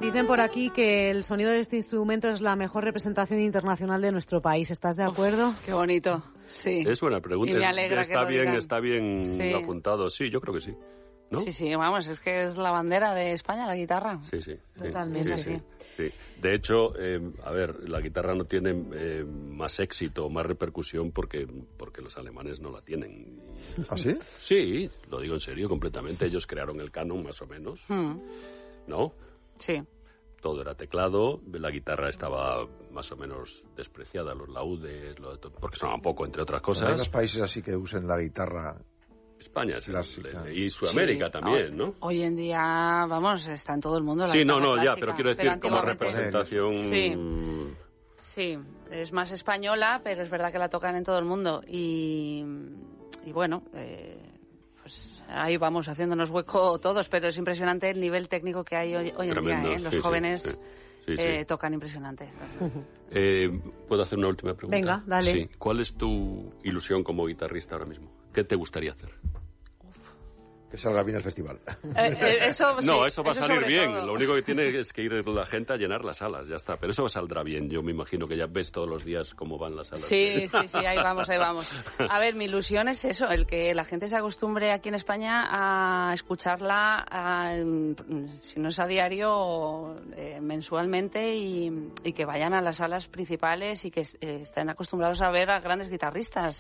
Dicen por aquí que el sonido de este instrumento es la mejor representación internacional de nuestro país. ¿Estás de acuerdo? Qué bonito, sí. Es buena pregunta. Y me alegra está que lo bien, digan. está bien Sí. apuntado. Sí, yo creo que sí. ¿No? Sí, vamos, es que es la bandera de España, la guitarra. Sí. Totalmente. Sí. De hecho, a ver, la guitarra no tiene más éxito, más repercusión porque los alemanes no la tienen. ¿Ah, sí? Sí, lo digo en serio, completamente. Ellos crearon el canon, más o menos. ¿No? Sí. Todo era teclado, la guitarra estaba más o menos despreciada, los laudes, porque sonaban poco, entre otras cosas. Hay unos países así que usen la guitarra. España es clásica. y Sudamérica también, ¿no? Hoy en día, vamos, está en todo el mundo la Sí, guitarra clásica, pero quiero decir, como antiguamente- representación... Sí, es más española, pero es verdad que la tocan en todo el mundo. Y bueno, pues ahí vamos haciendo hueco todos, pero es impresionante el nivel técnico que hay hoy en Tremendo, día. Los sí, jóvenes sí. tocan impresionante. ¿Puedo hacer una última pregunta? Venga, dale. Sí. ¿Cuál es tu ilusión como guitarrista ahora mismo? ¿Qué te gustaría hacer? Que salga bien el festival. Eso No, eso va a salir sobre bien. todo. Lo único que tiene es que ir la gente a llenar las salas, ya está. Pero eso saldrá bien. Yo me imagino que ya ves todos los días cómo van las salas. Sí, ahí vamos. A ver, mi ilusión es eso, el que la gente se acostumbre aquí en España a escucharla, si no es a diario, mensualmente, y que vayan a las salas principales y que estén acostumbrados a ver a grandes guitarristas.